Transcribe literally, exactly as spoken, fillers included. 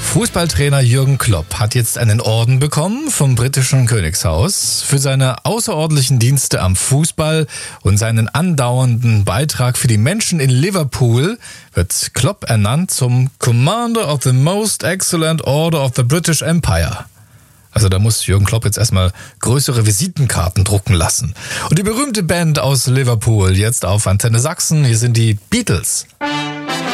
Fußballtrainer Jürgen Klopp hat jetzt einen Orden bekommen vom britischen Königshaus für seine außerordentlichen Dienste am Fußball und seinen andauernden Beitrag für die Menschen in Liverpool wird Klopp ernannt zum Commander of the Most Excellent Order of the British Empire. Also da muss Jürgen Klopp jetzt erstmal größere Visitenkarten drucken lassen. Und die berühmte Band aus Liverpool jetzt auf Antenne Sachsen, hier sind die Beatles.